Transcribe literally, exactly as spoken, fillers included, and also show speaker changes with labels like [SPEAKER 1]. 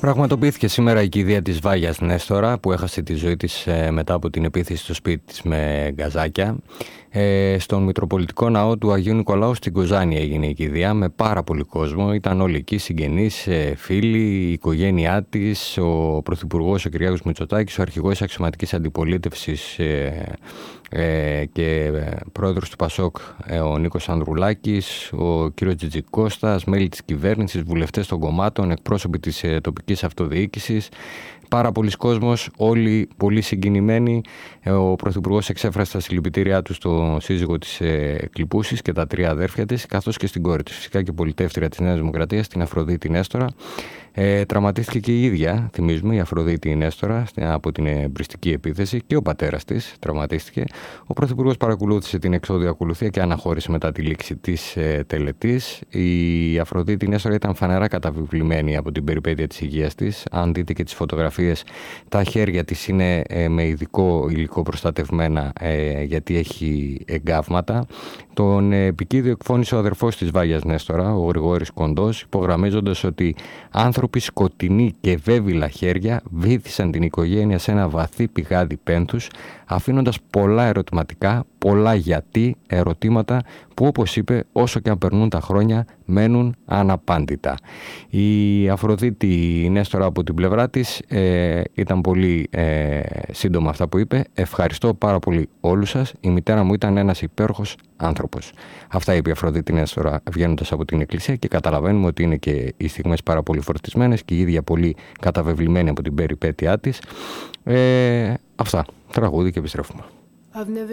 [SPEAKER 1] Πραγματοποιήθηκε σήμερα η κηδεία της Βάγιας Νέστορα, που έχασε τη ζωή της ε, μετά από την επίθεση στο σπίτι της με γκαζάκια. Ε, στον Μητροπολιτικό Ναό του Αγίου Νικολάου στην Κοζάνη έγινε η κηδεία με πάρα πολύ κόσμο. Ήταν όλοι εκεί, συγγενείς, ε, φίλοι, η οικογένειά της, ο Πρωθυπουργός ο Κυριάκος Μητσοτάκης, ο αρχηγός αξιωματικής αντιπολίτευσης ε, ε, και πρόεδρος του Πασόκ ε, ο Νίκος Ανδρουλάκης, ο κύριος Τζιτζικώστας, μέλη της κυβέρνησης, βουλευτές των κομμάτων, εκπρόσωποι της ε, τοπικής αυτοδιοίκησης. Πάρα πολλοί κόσμος, όλοι πολύ συγκινημένοι. Ο Πρωθυπουργός εξέφρασε τα συλληπιτήριά του στο σύζυγο της ε, Κλιπούσης και τα τρία αδέρφια της, καθώς και στην κόρη της, φυσικά και πολιτεύτρια της Νέας Δημοκρατίας, την Αφροδίτη Νέστορα. Ε, τραυματίστηκε και η ίδια, θυμίζουμε, η Αφροδίτη Νέστορα από την εμπριστική επίθεση, και ο πατέρας της τραυματίστηκε. Ο Πρωθυπουργός παρακολούθησε την εξώδια ακολουθία και αναχώρησε μετά τη λήξη της ε, τελετής. Η Αφροδίτη Νέστορα ήταν φανερά καταβιβλημένη από την περιπέτεια της υγείας της. Αν δείτε και τις φωτογραφίες, τα χέρια της είναι ε, με ειδικό υλικό προστατευμένα, ε, γιατί έχει εγκάβματα. Τον ε, επικίδιο εκφώνησε ο αδερφός της Βάγιας Νέστορα, ο Γρηγόρης Κοντός, υπογραμμίζοντας ότι άνθρωποι σκοτεινοί και βέβυλα χέρια βύθισαν την οικογένεια σε ένα βαθύ πηγάδι πένθους, αφήνοντας πολλά ερωτηματικά, πολλά γιατί ερωτήματα που, όπως είπε, όσο και αν περνούν τα χρόνια, μένουν αναπάντητα. Η Αφροδίτη Νέστορα από την πλευρά της ε, ήταν πολύ ε, σύντομα αυτά που είπε. Ευχαριστώ πάρα πολύ όλους σας. Η μητέρα μου ήταν ένας υπέροχος άνθρωπος. Αυτά είπε η Αφροδίτη Νέστορα βγαίνοντας από την εκκλησία, και καταλαβαίνουμε ότι είναι και οι στιγμές πάρα πολύ φορτισμένες και η ίδια πολύ καταβεβλημένη από την περιπέτειά της. Ε, αυτά. Τραγούδι και επιστρέφουμε.